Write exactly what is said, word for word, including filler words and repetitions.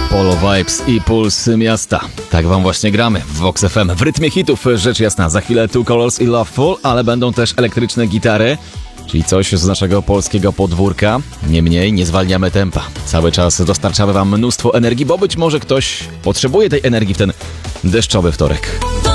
Polo Vibes i Puls Miasta. Tak wam właśnie gramy w Vox F M. W rytmie hitów, rzecz jasna. Za chwilę Two Colors i Loveful, ale będą też elektryczne gitary, czyli coś z naszego polskiego podwórka. Niemniej nie zwalniamy tempa. Cały czas dostarczamy wam mnóstwo energii, bo być może ktoś potrzebuje tej energii w ten deszczowy wtorek.